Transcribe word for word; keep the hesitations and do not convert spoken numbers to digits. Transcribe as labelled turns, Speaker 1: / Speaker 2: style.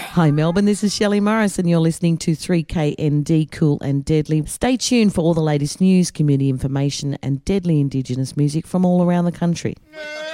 Speaker 1: Hi Melbourne, this is Shelley Morris and you're listening to three K N D Cool and Deadly. Stay tuned for all the latest news, community information and deadly Indigenous music from all around the country.